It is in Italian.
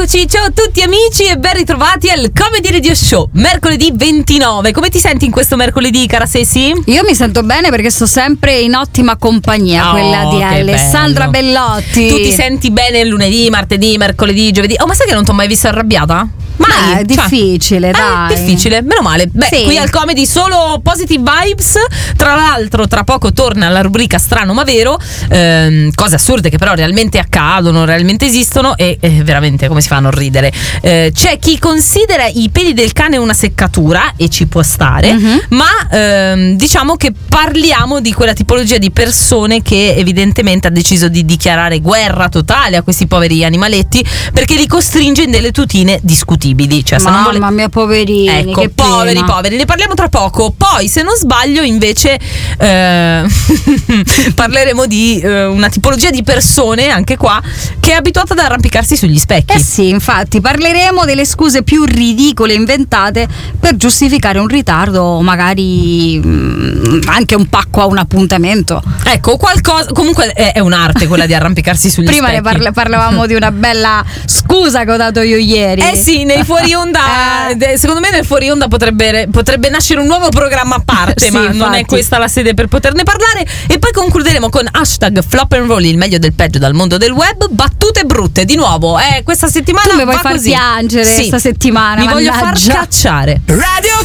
Eccoci, ciao a tutti amici e ben ritrovati al Comedy Radio Show, mercoledì 29. Come ti senti in questo mercoledì, cara Ceci? Io mi sento bene perché sto sempre in ottima compagnia, quella di Alessandra Bellotti. Tu ti senti bene lunedì, martedì, mercoledì, giovedì? Oh, ma sai che non ti ho mai vista arrabbiata? Mai, è difficile, dai. Difficile, meno male. Beh, sì. Qui al Comedy solo positive vibes. Tra l'altro, tra poco torna la rubrica Strano ma vero, cose assurde che però realmente accadono, realmente esistono e veramente come si fa a non ridere. C'è chi considera i peli del cane una seccatura e ci può stare, ma diciamo che parliamo di quella tipologia di persone che evidentemente ha deciso di dichiarare guerra totale a questi poveri animaletti perché li costringe in delle tutine discutibili. Cioè, mamma mia, poverini, ecco, che poveri, ne parliamo tra poco. Poi, se non sbaglio, invece parleremo di una tipologia di persone, anche qua, che è abituata ad arrampicarsi sugli specchi. Sì, infatti, parleremo delle scuse più ridicole inventate per giustificare un ritardo, magari anche un pacco a un appuntamento. Ecco, qualcosa. Comunque è un'arte quella di arrampicarsi sugli specchi. Prima ne parlavamo di una bella scusa che ho dato io ieri. Sì, nei fuori onda, secondo me nel fuori onda potrebbe nascere un nuovo programma a parte, sì, ma infatti non è questa la sede per poterne parlare. E poi concluderemo con hashtag Flop and Roll, il meglio del peggio dal mondo del web, battute brutte. Di nuovo, questa settimana tu mi vuoi va far così. piangere, sì, questa settimana, mi voglio far cacciare. Radio